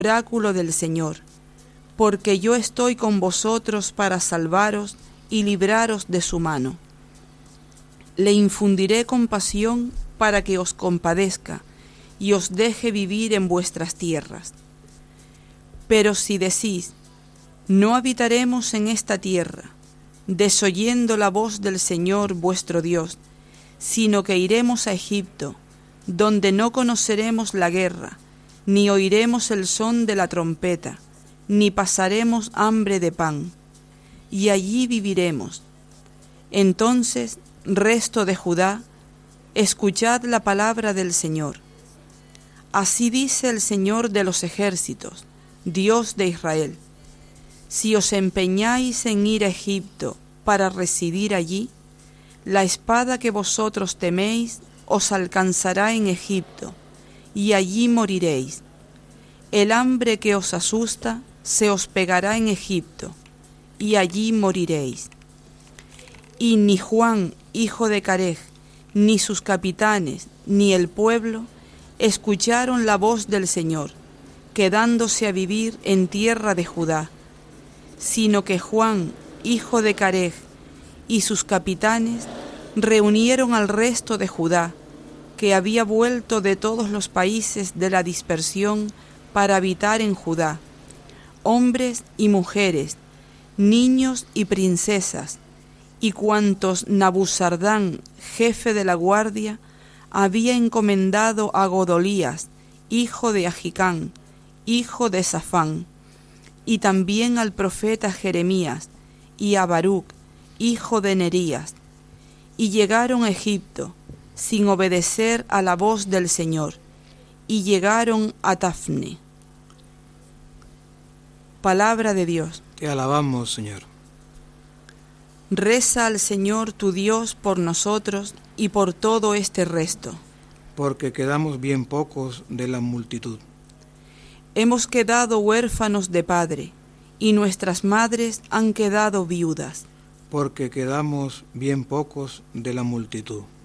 oráculo del Señor, porque yo estoy con vosotros para salvaros y libraros de su mano. Le infundiré compasión para que os compadezca y os deje vivir en vuestras tierras. Pero si decís, no habitaremos en esta tierra, desoyendo la voz del Señor vuestro Dios, sino que iremos a Egipto, donde no conoceremos la guerra, ni oiremos el son de la trompeta, ni pasaremos hambre de pan, y allí viviremos. Entonces, resto de Judá, escuchad la palabra del Señor. Así dice el Señor de los ejércitos, Dios de Israel: si os empeñáis en ir a Egipto para residir allí, la espada que vosotros teméis os alcanzará en Egipto, y allí moriréis. El hambre que os asusta se os pegará en Egipto, y allí moriréis. Y ni Juan, hijo de Carej, ni sus capitanes, ni el pueblo, escucharon la voz del Señor, quedándose a vivir en tierra de Judá, sino que Juan, hijo de Carej, y sus capitanes reunieron al resto de Judá, que había vuelto de todos los países de la dispersión para habitar en Judá, hombres y mujeres, niños y princesas, y cuantos Nabuzardán, jefe de la guardia, había encomendado a Godolías, hijo de Ahicam, hijo de Safán, y también al profeta Jeremías, y a Baruc, hijo de Nerías, y llegaron a Egipto, sin obedecer a la voz del Señor, y llegaron a Tafne. Palabra de Dios. Te alabamos, Señor. Reza al Señor tu Dios por nosotros y por todo este resto. Porque quedamos bien pocos de la multitud. Hemos quedado huérfanos de padre, y nuestras madres han quedado viudas. Porque quedamos bien pocos de la multitud.